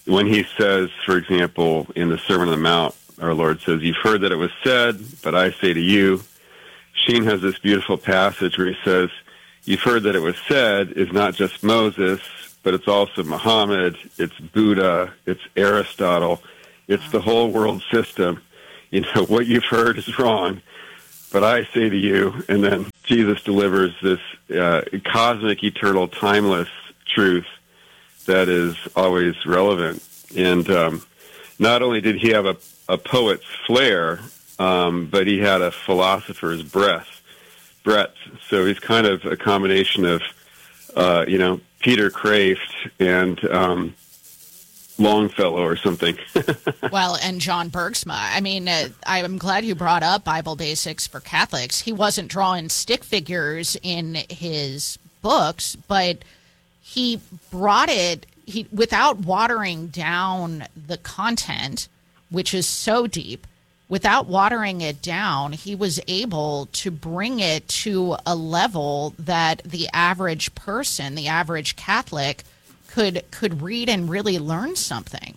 when he says, for example, in the Sermon on the Mount, our Lord says, "You've heard that it was said, but I say to you." Sheen has this beautiful passage where he says, "You've heard that it was said" is not just Moses, but it's also Muhammad, it's Buddha, it's Aristotle, it's the whole world system. You know, what you've heard is wrong, but I say to you. And then Jesus delivers this uh, cosmic, eternal, timeless truth that is always relevant. And um, not only did he have a, a poet's flair, um, but he had a philosopher's breath, breadth. So he's kind of a combination of, uh, you know, Peter Kraft and um, Longfellow or something. Well, and John Bergsma. I mean, uh, I'm glad you brought up Bible Basics for Catholics. He wasn't drawing stick figures in his books, but he brought it he without watering down the content, which is so deep. Without watering it down, he was able to bring it to a level that the average person, the average Catholic, could could read and really learn something.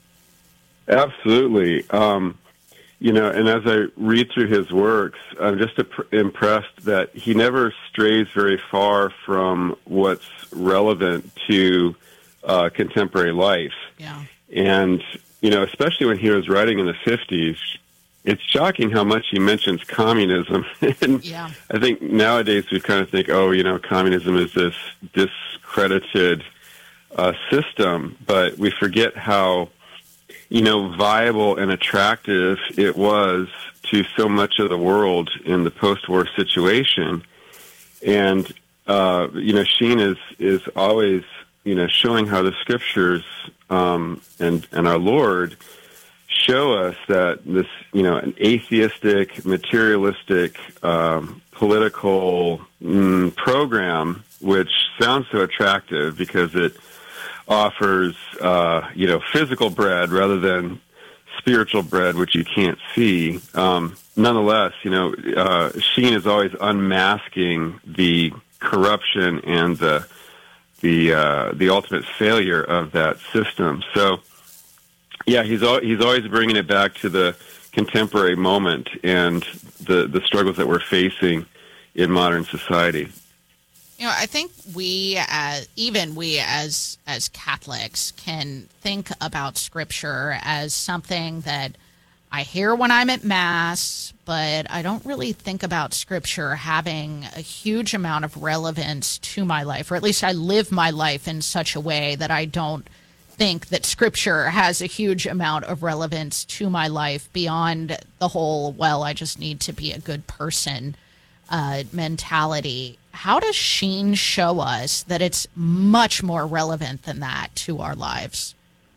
Absolutely. Um, you know, and as I read through his works, I'm just impressed that he never strays very far from what's relevant to uh, contemporary life. Yeah. And, you know, especially when he was writing in the fifties, it's shocking how much he mentions communism. And yeah. I think nowadays we kind of think, oh, you know, communism is this discredited uh, system, but we forget how, you know, viable and attractive it was to so much of the world in the post-war situation. And, uh, you know, Sheen is, is always, you know, showing how the scriptures um, and, and our Lord show us that this, you know, an atheistic, materialistic, um, political mm, program, which sounds so attractive because it offers, uh, you know, physical bread rather than spiritual bread, which you can't see. Um, nonetheless, you know, uh, Sheen is always unmasking the corruption and the the uh, the ultimate failure of that system. So, yeah, he's al- he's always bringing it back to the contemporary moment and the the struggles that we're facing in modern society. You know, I think we, as, even we as as Catholics, can think about Scripture as something that I hear when I'm at Mass, but I don't really think about Scripture having a huge amount of relevance to my life, or at least I live my life in such a way that I don't think that Scripture has a huge amount of relevance to my life beyond the whole, well, I just need to be a good person uh, mentality. How does Sheen show us that it's much more relevant than that to our lives?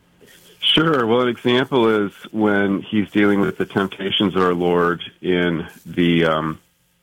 Sure. Well, an example is when he's dealing with the temptations of our Lord in the um,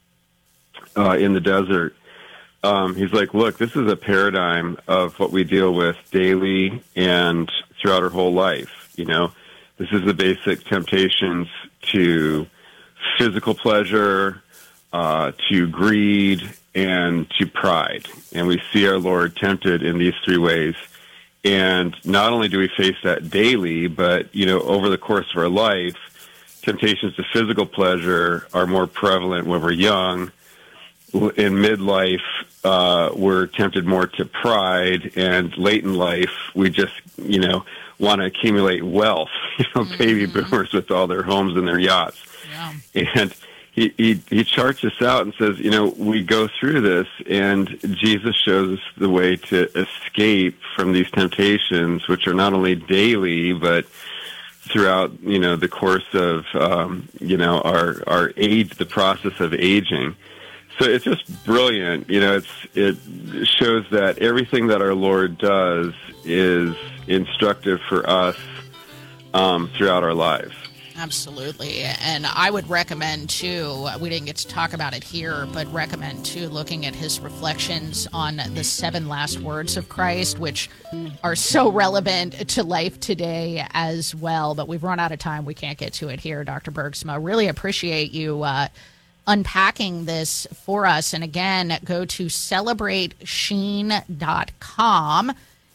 uh, in the desert. Um, he's like, look, this is a paradigm of what we deal with daily and throughout our whole life. You know, this is the basic temptations to physical pleasure, uh, to greed, and to pride. And we see our Lord tempted in these three ways. And not only do we face that daily, but, you know, over the course of our life, temptations to physical pleasure are more prevalent when we're young. In midlife, uh, we're tempted more to pride, and late in life, we just, you know, want to accumulate wealth, you know, mm-hmm. baby boomers with all their homes and their yachts. Yeah. And he, he, he charts this out and says, you know, we go through this, and Jesus shows us the way to escape from these temptations, which are not only daily, but throughout, you know, the course of, um, you know, our, our age, the process of aging. So it's just brilliant. You know, it's, it shows that everything that our Lord does is instructive for us um, throughout our lives. Absolutely. And I would recommend, too, we didn't get to talk about it here, but recommend, too, looking at his reflections on the seven last words of Christ, which are so relevant to life today as well. But we've run out of time. We can't get to it here, Doctor Bergsma. Really appreciate you uh, unpacking this for us. And again, go to celebrate sheen dot com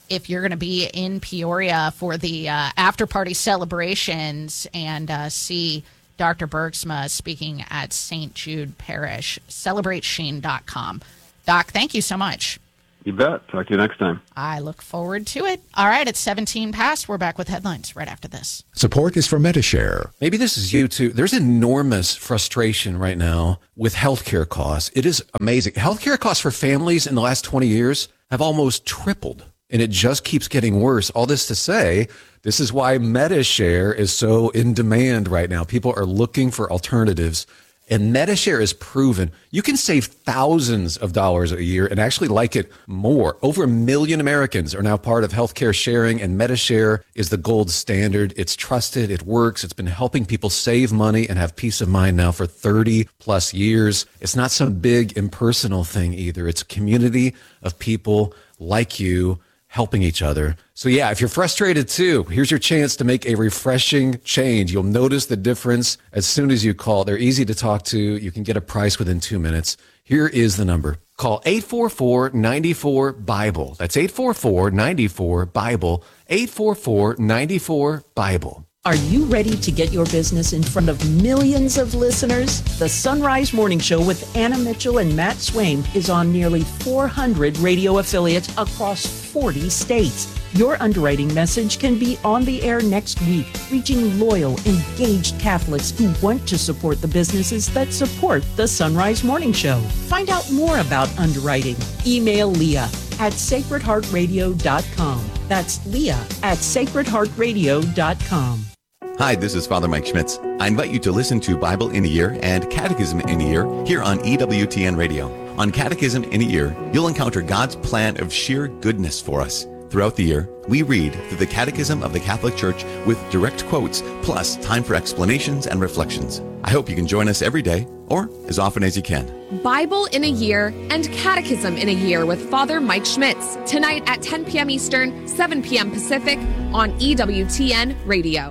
if you're going to be in Peoria for the uh, after-party celebrations and uh, see Doctor Bergsma speaking at Saint Jude Parish, celebrate sheen dot com. Doc, thank you so much. You bet. Talk to you next time. I look forward to it. All right, it's seventeen past. We're back with headlines right after this. Support is for Metashare. Maybe this is you too. There's enormous frustration right now with healthcare costs. It is amazing. Healthcare costs for families in the last twenty years have almost tripled, and it just keeps getting worse. All this to say, this is why Metashare is so in demand right now. People are looking for alternatives. And Metashare is proven you can save thousands of dollars a year and actually like it more. Over a million Americans are now part of healthcare sharing, and Metashare is the gold standard. It's trusted. It works. It's been helping people save money and have peace of mind now for thirty plus years. It's not some big impersonal thing either. It's a community of people like you helping each other. So yeah, if you're frustrated too, here's your chance to make a refreshing change. You'll notice the difference as soon as you call. They're easy to talk to. You can get a price within two minutes. Here is the number. Call eight four four, nine four, BIBLE. That's eight four four, nine four, BIBLE. eight four four, nine four, BIBLE. Are you ready to get your business in front of millions of listeners? The Sunrise Morning Show with Anna Mitchell and Matt Swain is on nearly four hundred radio affiliates across forty states. Your underwriting message can be on the air next week, reaching loyal, engaged Catholics who want to support the businesses that support the Sunrise Morning Show. Find out more about underwriting. Email Leah at sacred heart radio dot com. That's Leah at sacred heart radio dot com. Hi, this is Father Mike Schmitz. I invite you to listen to Bible in a Year and Catechism in a Year here on E W T N Radio. On Catechism in a Year, you'll encounter God's plan of sheer goodness for us. Throughout the year, we read through the Catechism of the Catholic Church with direct quotes, plus time for explanations and reflections. I hope you can join us every day, or as often as you can. Bible in a Year and Catechism in a Year with Father Mike Schmitz, tonight at ten p.m. Eastern, seven p.m. Pacific on E W T N Radio.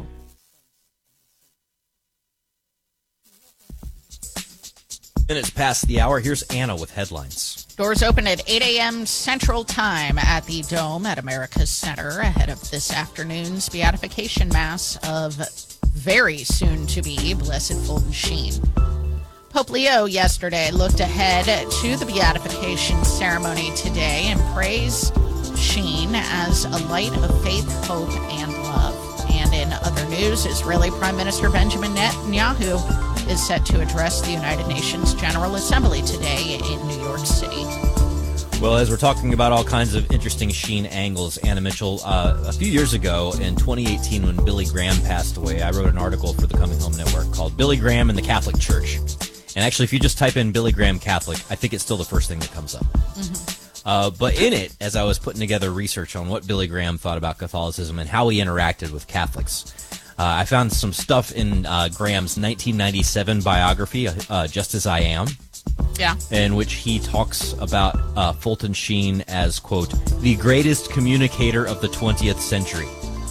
Minutes past the hour, here's Anna with headlines. Doors open at eight a.m. Central Time at the Dome at America's Center ahead of this afternoon's beatification mass of very soon-to-be Blessed Fulton Sheen. Pope Leo yesterday looked ahead to the beatification ceremony today and praised Sheen as a light of faith, hope, and love. And in other news, Israeli Prime Minister Benjamin Netanyahu is set to address the United Nations General Assembly today in New York City. Well, as we're talking about all kinds of interesting Sheen angles, Anna Mitchell, uh, a few years ago in twenty eighteen when Billy Graham passed away, I wrote an article for the Coming Home Network called Billy Graham and the Catholic Church. And actually, if you just type in Billy Graham Catholic, I think it's still the first thing that comes up. Mm-hmm. Uh, but in it, as I was putting together research on what Billy Graham thought about Catholicism and how he interacted with Catholics, Uh, I found some stuff in uh, Graham's nineteen ninety-seven biography, uh, Just As I Am, yeah, in which he talks about uh, Fulton Sheen as, quote, the greatest communicator of the twentieth century.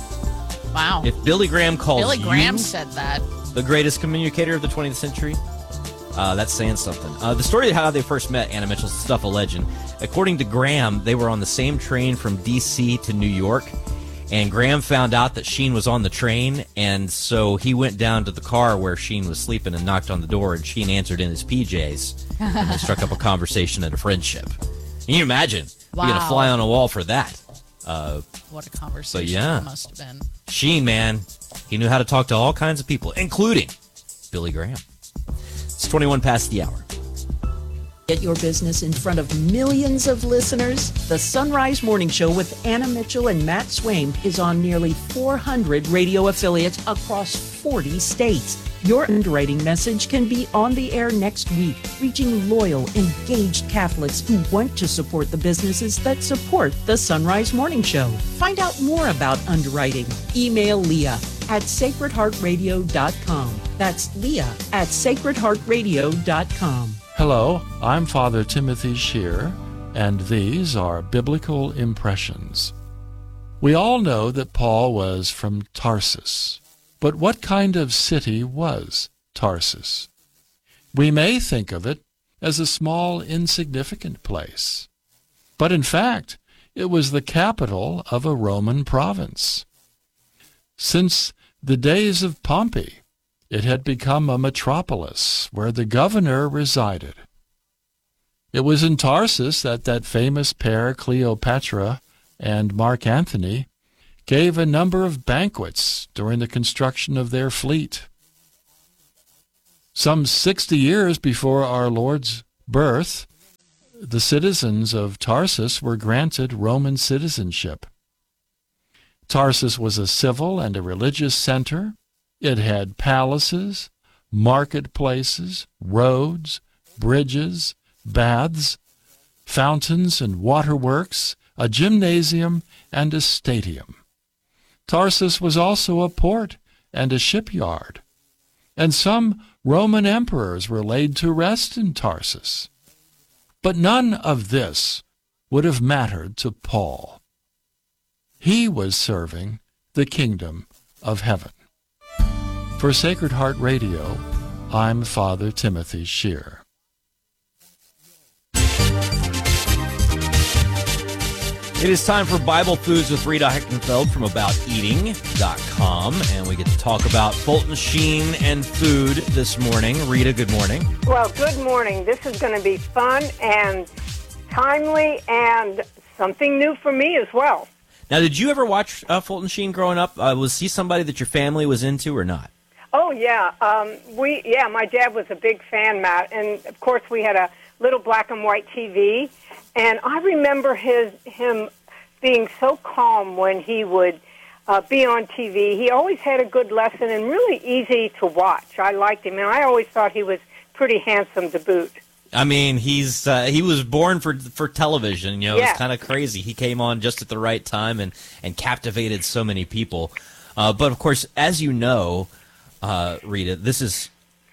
Wow. If Billy Graham calls Billy Graham you said that. the greatest communicator of the twentieth century, uh, that's saying something. Uh, the story of how they first met, Anna Mitchell's stuff a legend. According to Graham, they were on the same train from D C to New York. And Graham found out that Sheen was on the train, and so he went down to the car where Sheen was sleeping and knocked on the door, and Sheen answered in his P Js, and they struck up a conversation and a friendship. Can you imagine Wow. being a fly on a wall for that? Uh, What a conversation yeah. that must have been. Sheen, man, he knew how to talk to all kinds of people, including Billy Graham. It's twenty-one past the hour. Get your business in front of millions of listeners? The Sunrise Morning Show with Anna Mitchell and Matt Swain is on nearly four hundred radio affiliates across forty states. Your underwriting message can be on the air next week, reaching loyal, engaged Catholics who want to support the businesses that support the Sunrise Morning Show. Find out more about underwriting. Email Leah at sacred heart radio dot com. That's Leah at sacred heart radio dot com. Hello, I'm Father Timothy Shear, and these are Biblical Impressions. We all know that Paul was from Tarsus, but what kind of city was Tarsus? We may think of it as a small, insignificant place, but in fact, It was the capital of a Roman province. Since the days of Pompey, it had become a metropolis where the governor resided. It was in Tarsus that that famous pair, Cleopatra and Mark Antony, gave a number of banquets during the construction of their fleet. Some sixty years before our Lord's birth, the citizens of Tarsus were granted Roman citizenship. Tarsus was a civil and a religious center. It had palaces, marketplaces, roads, bridges, baths, fountains and waterworks, a gymnasium, and a stadium. Tarsus was also a port and a shipyard, and some Roman emperors were laid to rest in Tarsus. But none of this would have mattered to Paul. He was serving the kingdom of heaven. For Sacred Heart Radio, I'm Father Timothy Shear. It is time for Bible Foods with Rita Hechtenfeld from about eating dot com, and we get to talk about Fulton Sheen and food this morning. Rita, good morning. Well, good morning. This is going to be fun and timely and something new for me as well. Now, did you ever watch uh, Fulton Sheen growing up? Uh, was he somebody that your family was into or not? Oh, yeah. Um, we yeah, my dad was a big fan, Matt, and of course we had a little black and white T V. And I remember his him being so calm when he would uh, be on T V. He always had a good lesson and really easy to watch. I liked him, and I always thought he was pretty handsome to boot. I mean, he's uh, he was born for for television. You know, Yeah. It's kind of crazy. He came on just at the right time and and captivated so many people. Uh, but of course, as you know, uh, Rita, this is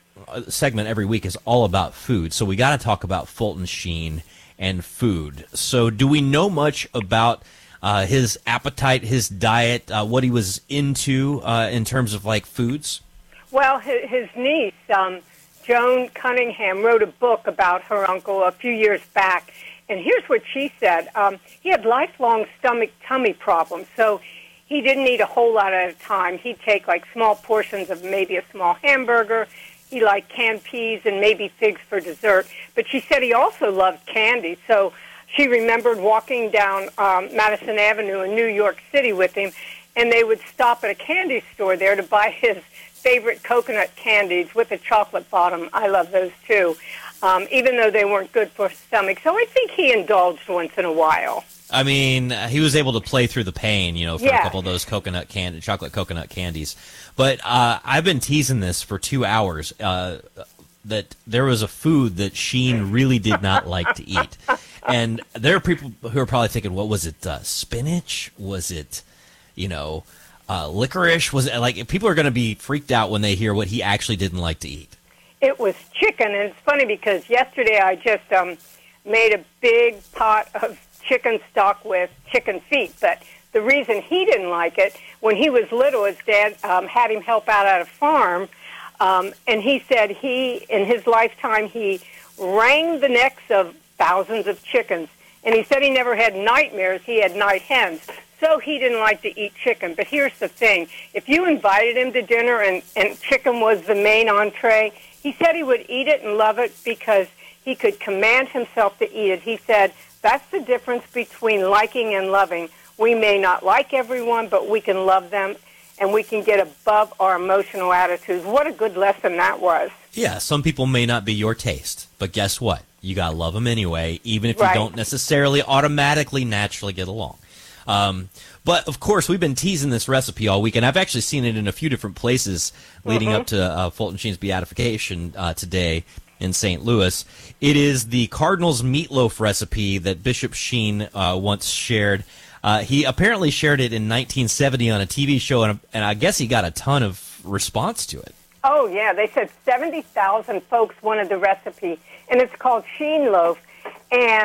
a segment every week is all about food. So we got to talk about Fulton Sheen and food. So do we know much about uh, his appetite, his diet, uh, what he was into uh, in terms of like foods? Well, his, his niece, um, Joan Cunningham, wrote a book about her uncle a few years back. And here's what she said. Um, he had lifelong stomach tummy problems, so he didn't eat a whole lot at a time. He'd take like small portions of maybe a small hamburger. He liked canned peas and maybe figs for dessert. But she said he also loved candy. So she remembered walking down um, Madison Avenue in New York City with him, and they would stop at a candy store there to buy his favorite coconut candies with a chocolate bottom. I love those too, um, even though they weren't good for his stomach. So I think he indulged once in a while. I mean, he was able to play through the pain, you know, for Yeah. a couple of those coconut candy, chocolate coconut candies. But uh, I've been teasing this for two hours, uh, that there was a food that Sheen really did not like to eat. And there are people who are probably thinking, what was it, uh, spinach? Was it, you know, uh, licorice? Was it, like, people are going to be freaked out when they hear what he actually didn't like to eat. It was chicken, and it's funny because yesterday I just um, made a big pot of chicken stock with chicken feet, but the reason he didn't like it, when he was little, his dad um, had him help out at a farm, um, and he said he, in his lifetime, he wrung the necks of thousands of chickens, and he said he never had nightmares, he had night hens, so he didn't like to eat chicken. But here's the thing, if you invited him to dinner and, and chicken was the main entree, he said he would eat it and love it because he could command himself to eat it. He said, that's the difference between liking and loving. We may not like everyone, but we can love them, and we can get above our emotional attitudes. What a good lesson that was. Yeah, some people may not be your taste, but guess what? You got to love them anyway, even if Right. you don't necessarily automatically, naturally get along. Um, but, of course, we've been teasing this recipe all week, and I've actually seen it in a few different places leading Mhm. up to uh, Fulton Sheen's beatification uh, today in Saint Louis. It is the Cardinals meatloaf recipe that Bishop Sheen uh, once shared. Uh, he apparently shared it in nineteen seventy on a T V show, and, and I guess he got a ton of response to it. Oh, yeah, they said seventy thousand folks wanted the recipe, and it's called Sheen Loaf. And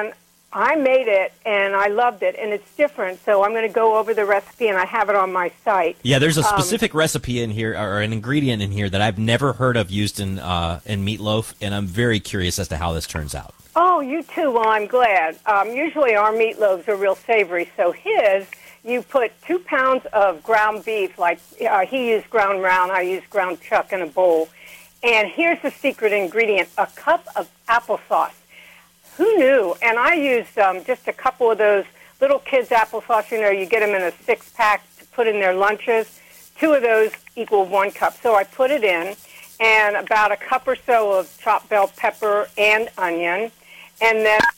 I made it, and I loved it, and it's different, so I'm going to go over the recipe, and I have it on my site. Yeah, there's a Um, specific recipe in here, or an ingredient in here that I've never heard of used in uh, in meatloaf, and I'm very curious as to how this turns out. Oh, you too? Well, I'm glad. Um, usually our meatloaves are real savory, so his, you put two pounds of ground beef, like uh, he used ground round, I used ground chuck in a bowl, and here's the secret ingredient, a cup of applesauce. Who knew? And I used um, just a couple of those little kids' applesauce. You know, you get them in a six-pack to put in their lunches. Two of those equal one cup. So I put it in, and about a cup or so of chopped bell pepper and onion, and then